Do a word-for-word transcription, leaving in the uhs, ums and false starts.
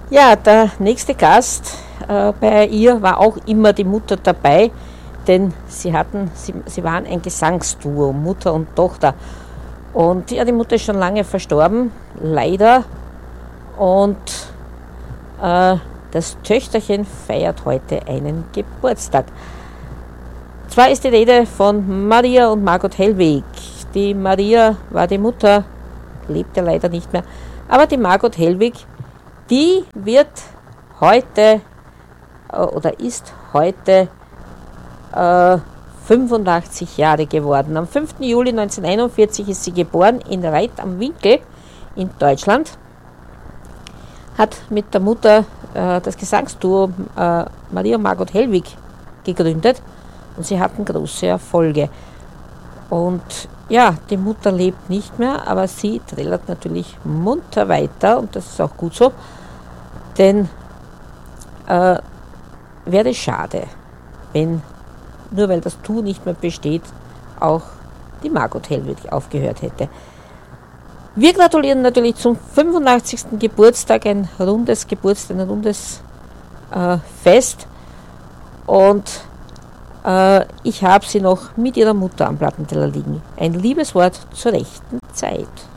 Ja, der nächste Gast äh, bei ihr war auch immer die Mutter dabei, denn sie hatten, sie, sie waren ein Gesangsduo, Mutter und Tochter. Und ja, die Mutter ist schon lange verstorben, leider. Und äh, das Töchterchen feiert heute einen Geburtstag. Zwar ist die Rede von Maria und Margot Hellwig. Die Maria war die Mutter, lebt ja leider nicht mehr, aber die Margot Hellwig, die wird heute äh, oder ist heute äh, fünfundachtzig Jahre geworden. Am fünften Juli neunzehnhunderteinundvierzig ist sie geboren in Reit am Winkl in Deutschland. Hat mit der Mutter äh, das Gesangsduo äh, Maria und Margot Hellwig gegründet und sie hatten große Erfolge. Und ja, die Mutter lebt nicht mehr, aber sie trällert natürlich munter weiter und das ist auch gut so, denn äh, wäre schade, wenn nur weil das Du nicht mehr besteht, auch die Margot Hellwig aufgehört hätte. Wir gratulieren natürlich zum fünfundachtzigsten Geburtstag, ein rundes Geburtstag, ein rundes äh, Fest und äh, ich habe sie noch mit ihrer Mutter am Plattenteller liegen. Ein liebes Wort zur rechten Zeit.